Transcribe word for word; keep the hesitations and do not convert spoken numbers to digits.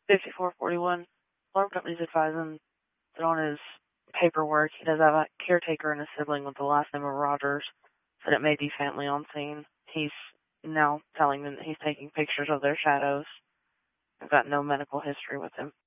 fifty-four forty-one. Alarm company's advising that on his paperwork he does have a caretaker and a sibling with the last name of Rogers, that it may be family on scene. He's now telling them that he's taking pictures of their shadows. I've got no medical history with him.